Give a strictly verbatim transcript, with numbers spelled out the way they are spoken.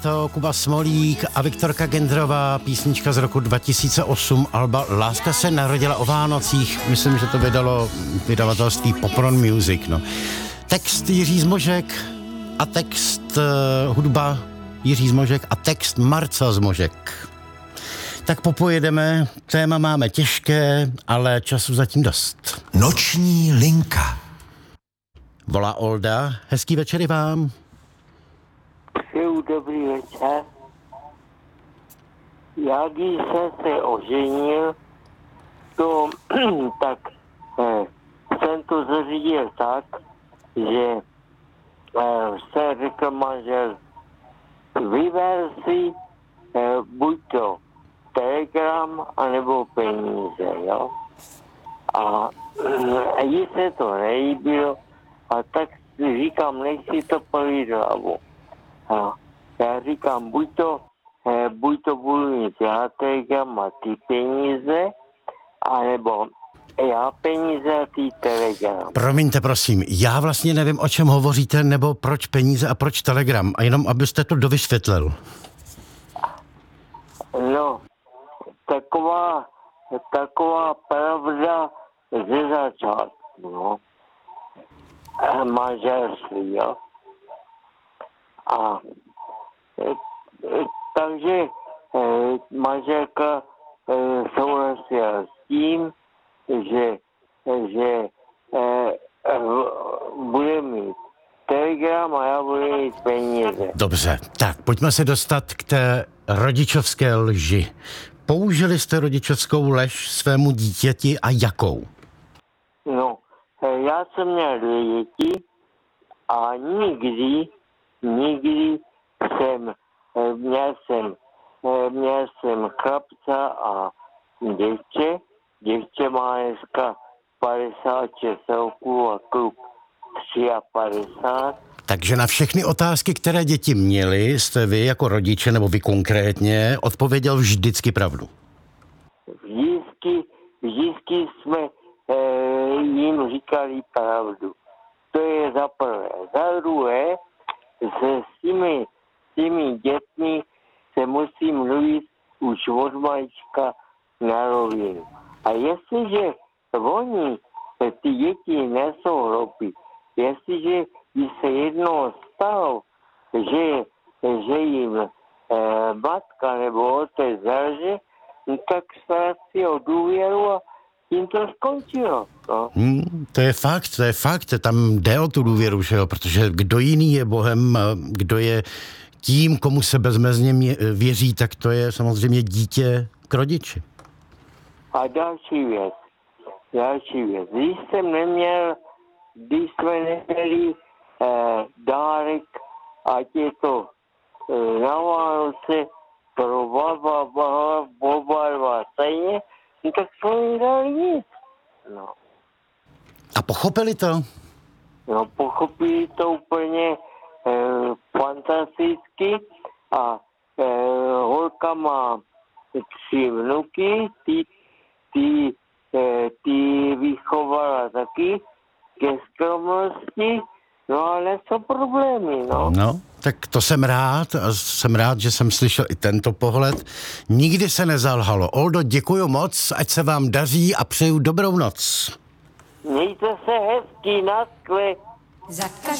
To Kuba Smolík a Viktorka Gendrová, písnička z roku dva tisíce osm, alba Láska se narodila o Vánocích. Myslím, že to vydalo vydavatelství Popron Music. No. Text Jiří Zmožek a text uh, hudba Jiří Zmožek a text Marcel Zmožek. Tak popojedeme, téma máme těžké, ale času zatím dost. Noční linka. Volá Olda, hezký večer vám. Přeju dobrý večer. Já, když jsem se oženil, to tak eh, jsem to zařídil tak, že eh, se řekl manžel, vyber si eh, buď to telegram, anebo peníze, jo. A eh, jí se to nelíbilo, a tak říkám, nech si to polít hlavu. A já říkám, buď to, eh, buď to budu mít já telegram a ty peníze, anebo já peníze a ty telegram. Promiňte, prosím, já vlastně nevím, o čem hovoříte, nebo proč peníze a proč telegram, a jenom abyste to dovysvětlil. No, taková, taková pravda ze začátku, no. Manželství, jo. A e, e, takže e, manželka e, souhlasila s tím, že, že e, e, bude mít telegram a já budu mít peníze. Dobře, tak pojďme se dostat k té rodičovské lži. Použili jste rodičovskou lež svému dítěti a jakou? No, e, já jsem měl dvě děti a nikdy Nikdy jsem, měl jsem, měl jsem chlapce a děvče. Děvče má dneska padesát šest roků a kluk padesát tři. Takže na všechny otázky, které děti měly, jste vy jako rodiče, nebo vy konkrétně, odpověděl vždycky pravdu? Vždycky, vždycky jsme e, jim říkali pravdu. To je za prvé. Za druhé, se s těmi, těmi dětmi se musí mluvit už od malička na rovinu. A jestliže oni, ty děti nesou hloupí, jestliže by se jednou stalo, že, že jim eh, matka nebo otec zelže, tak ztratí o důvěru a tím to skončilo. No. Hmm, to je fakt, to je fakt. Tam jde o tu důvěru, že jo? Protože kdo jiný je Bohem, kdo je tím, komu se bezmezně věří, tak to je samozřejmě dítě k rodiči. A další věc, další věc. Když jsem neměl, když jsme neměli eh, dárek, ať je to eh, na Vánoce pro baba, baba, baba, dva stejně, no tak jsme jim dali nic. No. A pochopili to? No, pochopili to úplně e, fantasticky a e, holka má tři vnuky, ty, ty, e, ty vychovala taky ke skromnosti, no ale jsou problémy, no. No, tak to jsem rád a jsem rád, že jsem slyšel i tento pohled. Nikdy se nezalhalo. Oldo, děkuju moc, ať se vám daří a přeju dobrou noc. Mějte se hezky, naschle. Za